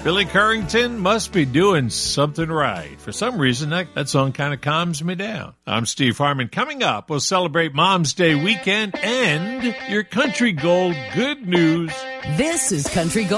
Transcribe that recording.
Billy Currington must be doing something right. For some reason, that song kind of calms me down. I'm Steve Harmon. Coming up, we'll celebrate Mom's Day weekend and your Country Gold good news. This is Country Gold.